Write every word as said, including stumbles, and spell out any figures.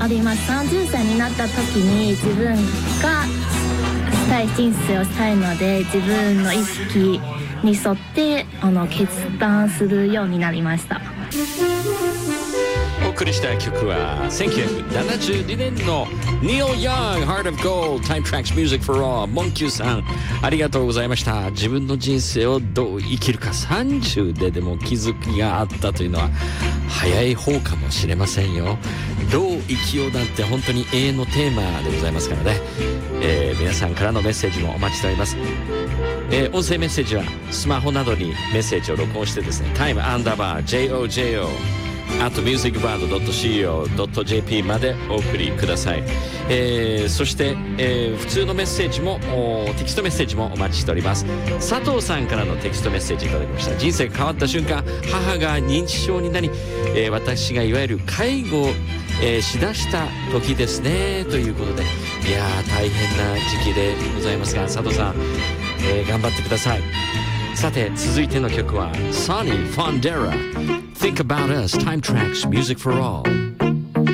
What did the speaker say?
あります。さんじゅっさいになった時に自分がしたい人生をしたいので、自分の意識に沿ってあの決断するようになりました。 お送りした曲はせんきゅうひゃくななじゅうにねんの Neil Young Heart of Gold Time Tracks Music for All。 モンキューさんありがとうございました。自分の人生をどう生きるかさんじゅうででも気づきがあったというのは早い方かもしれませんよ。どう生きようなんて本当に永遠のテーマでございますからね、えー、皆さんからのメッセージもお待ちしております。えー、音声メッセージはスマホなどにメッセージを録音してですね、タイムアンダーバー ジェイオージェイオーあと ミュージックバード ドットシーオー ドットジェーピー までお送りください。えー、そして、えー、普通のメッセージもテキストメッセージもお待ちしております。佐藤さんからのテキストメッセージいただきました。人生が変わった瞬間、母が認知症になり、えー、私がいわゆる介護を、えー、しだした時ですねということで、いやー大変な時期でございますが、佐藤さん、えー、頑張ってください。さて続いての曲は Sonny Fondera Think About Us Time Tracks Music for All。